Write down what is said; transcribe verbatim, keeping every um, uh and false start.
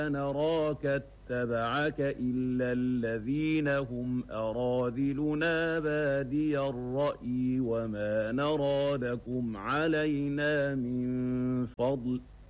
نراك اتبعك إلا الذين هم أراذلنا بادي الرأي وما نرى لكم علينا من فضل